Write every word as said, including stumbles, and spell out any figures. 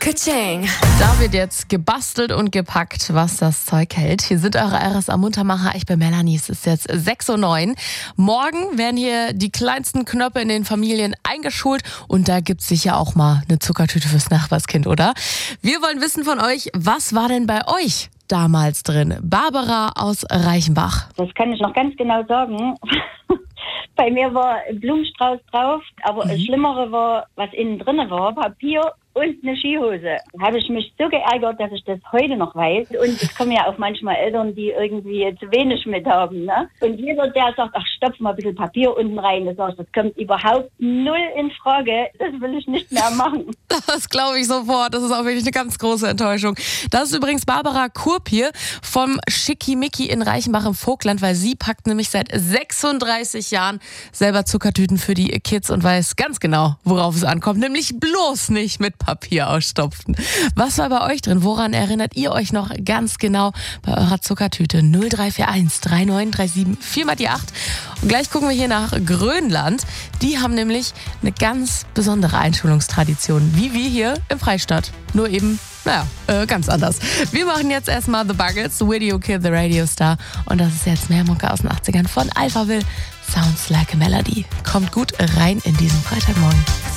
Ka-ching. Da wird jetzt gebastelt und gepackt, was das Zeug hält. Hier sind eure R S A-Muntermacher. Ich bin Melanie, es ist jetzt sechs Uhr neun. Morgen werden hier die kleinsten Knöpfe in den Familien eingeschult und da gibt's sicher auch mal eine Zuckertüte fürs Nachbarskind, oder? Wir wollen wissen von euch, was war denn bei euch damals drin? Barbara aus Reichenbach. Das kann ich noch ganz genau sagen. Bei mir war ein Blumenstrauß drauf, aber Mhm. das Schlimmere war, was innen drin war, Papier und eine Skihose. Da habe ich mich so geärgert, dass ich das heute noch weiß. Und es kommen ja auch manchmal Eltern, die irgendwie zu wenig mit haben. Ne? Und jeder, der sagt, ach, stopf mal ein bisschen Papier unten rein, das, sagt, das kommt überhaupt null in Frage. Das will ich nicht mehr machen. Das glaube ich sofort. Das ist auch wirklich eine ganz große Enttäuschung. Das ist übrigens Barbara Kurp hier vom Schickimicki in Reichenbach im Vogtland, weil sie packt nämlich seit sechsunddreißig Jahren selber Zuckertüten für die Kids und weiß ganz genau, worauf es ankommt. Nämlich bloß nicht mit Papier ausstopfen. Was war bei euch drin? Woran erinnert ihr euch noch ganz genau bei eurer Zuckertüte? null drei vier eins drei neun drei sieben vier mal die acht. Und gleich gucken wir hier nach Grönland. Die haben nämlich eine ganz besondere Einschulungstradition, wie wir hier im Freistaat. Nur eben, naja, äh, ganz anders. Wir machen jetzt erstmal The Buggles, Video Kill the Radio Star. Und das ist jetzt mehr Mucke aus den achtzigern von Alphaville. Sounds like a Melody. Kommt gut rein in diesen Freitagmorgen.